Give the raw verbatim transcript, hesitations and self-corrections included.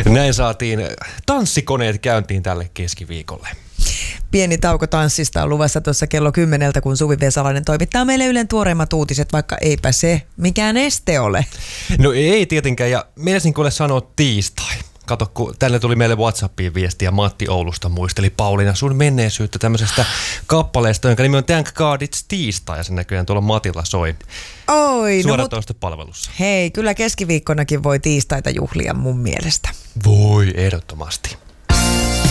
Näin saatiin tanssikoneet käyntiin tälle keskiviikolle. Pieni tauko tanssista on luvassa tuossa kello kymmeneltä, kun Suvi Vesalainen toimittaa meille Ylen tuoreimmat uutiset, vaikka eipä se mikään este ole. No ei tietenkään, ja mielestäni kuule sanoa tiistai. Kato, kun tänne tuli meille WhatsAppiin viestiä Matti Oulusta muisteli Pauliina sun menneisyyttä tämmöisestä kappaleesta, jonka nimi on Thank God It's tiistai, ja sen näköjään tuolla Matilla soi Oi, suoratoistopalvelussa. No, hei, kyllä keskiviikkonakin voi tiistaita juhlia mun mielestä. Voi, ehdottomasti.